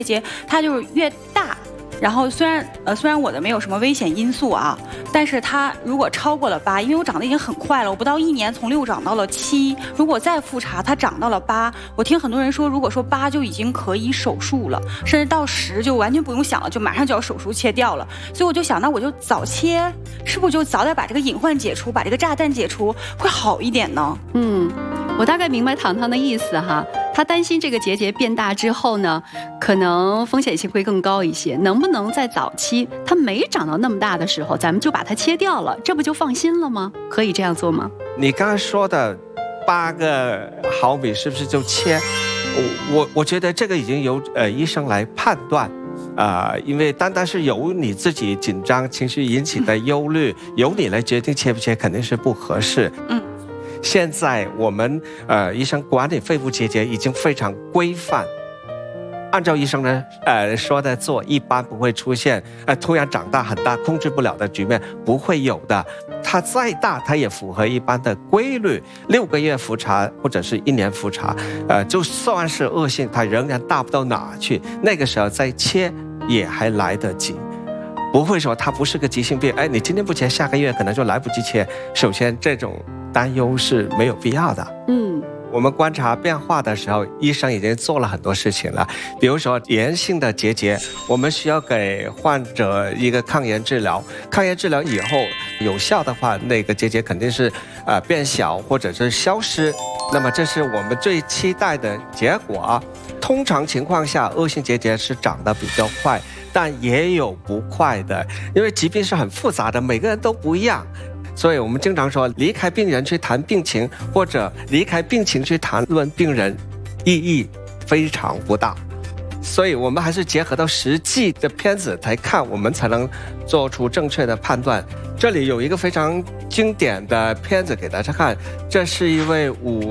节它就是越大。然后虽然我的没有什么危险因素啊，但是它如果超过了8，因为我长得已经很快了，我不到1年从6长到了7，如果再复查它长到了8，我听很多人说，如果说8就已经可以手术了，甚至到10就完全不用想了，就马上就要手术切掉了。所以我就想，那我就早切，是不是就早点把这个隐患解除，把这个炸弹解除，会好一点呢？ 我大概明白糖糖的意思哈。他担心这个结节变大之后呢，可能风险性会更高一些。能不能在早期它没长到那么大的时候，咱们就把它切掉了，这不就放心了吗？可以这样做吗？ 你刚才说的8个毫米是不是就切？我觉得这个已经由医生来判断。因为单单是由你自己紧张情绪引起的忧虑，由你来决定切不切，肯定是不合适。现在我们医生管理肺部结节已经非常规范，按照医生呢说的做，一般不会出现突然长大很大控制不了的局面，不会有的。它再大，它也符合一般的规律，6个月复查或者是1年复查，就算是恶性，它仍然大不到哪去，那个时候再切也还来得及。不会说它不是个急性病，你今天不切，下个月可能就来不及切。首先，这种担忧是没有必要的。我们观察变化的时候，医生已经做了很多事情了。比如说炎性的结节，我们需要给患者一个抗炎治疗。抗炎治疗以后有效的话，那个结节肯定是变小或者是消失。那么这是我们最期待的结果。通常情况下，恶性结节是长得比较快，但也有不快的，因为疾病是很复杂的，每个人都不一样。所以我们经常说，离开病人去谈病情，或者离开病情去谈论病人，意义非常不大。所以我们还是结合到实际的片子来看，我们才能做出正确的判断。这里有一个非常经典的片子给大家看，这是一位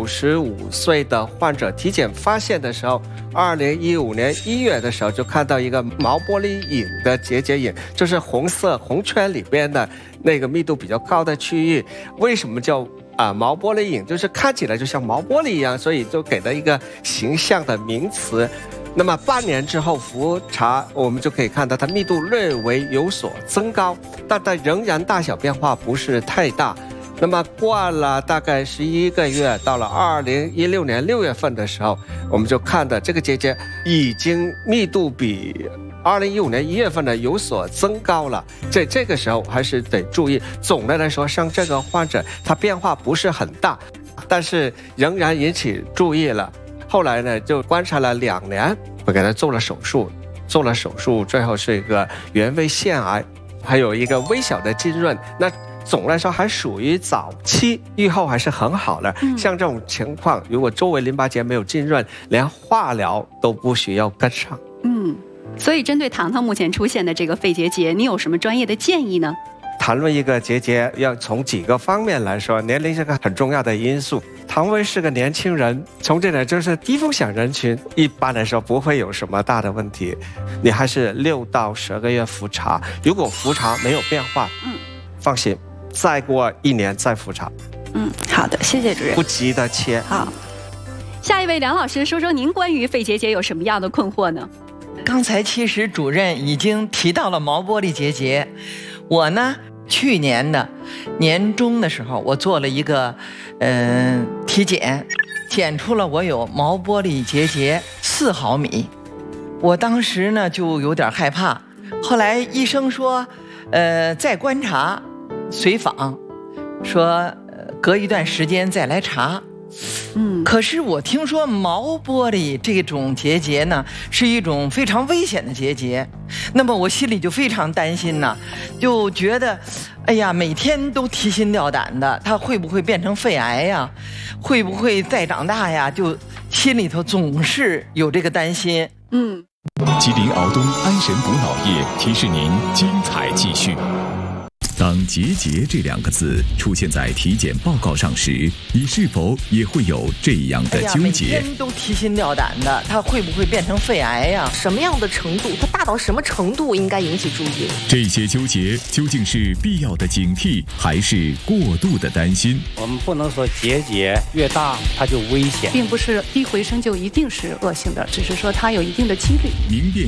55岁的患者，体检发现的时候，2015年1月的时候就看到一个毛玻璃影的结节影，就是红色红圈里边的那个密度比较高的区域。为什么叫毛玻璃影？就是看起来就像毛玻璃一样，所以就给了一个形象的名词。那么半年之后复查，我们就可以看到它密度略微有所增高，但它仍然大小变化不是太大。那么过了大概11个月，到了2016年6月份的时候，我们就看到这个结节已经密度比2015年1月份呢有所增高了。这个时候还是得注意。总的来说，像这个患者，他变化不是很大，但是仍然引起注意了。后来呢，就观察了2年，我给他做了手术，最后是一个原位腺癌，还有一个微小的浸润。那总来说还属于早期，预后还是很好的。像这种情况，如果周围淋巴结没有浸润，连化疗都不需要跟上。 所以针对糖糖目前出现的这个肺结节，你有什么专业的建议呢？ 谈论一个结节，要从几个方面来说，年龄是个很重要的因素。唐薇是个年轻人，从这点就是低风险人群，一般来说不会有什么大的问题。你还是6到12个月复查，如果复查没有变化，放心，再过1年再复查。 好的，谢谢主任。 不急的切。 好，下一位梁老师，说说您关于肺结节有什么样的困惑呢？ 刚才其实主任已经提到了毛玻璃结节，我呢去年的年中的时候，我做了一个体检，检出了我有毛玻璃结节4毫米。我当时呢就有点害怕，后来医生说再观察随访，说隔一段时间再来查。可是我听说毛玻璃这种结节呢是一种非常危险的结节，那么我心里就非常担心呢，就觉得哎呀，每天都提心吊胆的，它会不会变成肺癌呀？会不会再长大呀？就心里头总是有这个担心。 吉林敖东安神补脑液提示您精彩继续。当结节这2个字出现在体检报告上时，你是否也会有这样的纠结？ 每天都提心吊胆的，它会不会变成肺癌呀？ 什么样的程度？它大到什么程度应该引起注意？ 这些纠结究竟是必要的警惕，还是过度的担心？ 我们不能说结节越大它就危险， 并不是低回声就一定是恶性的，只是说它有一定的几率。 明辨